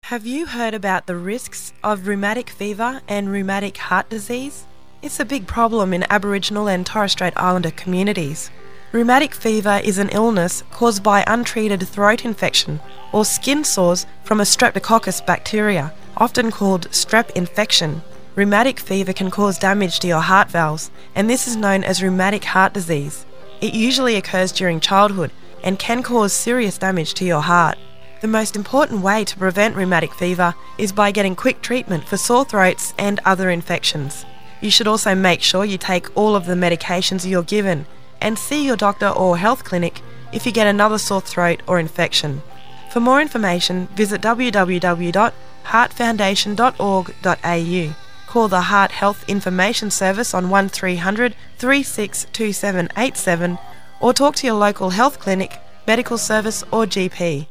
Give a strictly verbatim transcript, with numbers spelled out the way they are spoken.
Have you heard about the risks of rheumatic fever and rheumatic heart disease? It's a big problem in Aboriginal and Torres Strait Islander communities. Rheumatic fever is an illness caused by untreated throat infection or skin sores from a streptococcus bacteria, often called strep infection. Rheumatic fever can cause damage to your heart valves, and this is known as rheumatic heart disease. It usually occurs during childhood and can cause serious damage to your heart. The most important way to prevent rheumatic fever is by getting quick treatment for sore throats and other infections. You should also make sure you take all of the medications you're given and see your doctor or health clinic if you get another sore throat or infection. For more information, visit w w w dot heart foundation dot org dot a u. Call the Heart Health Information Service on one three hundred, three six two seven eight seven or talk to your local health clinic, medical service or G P.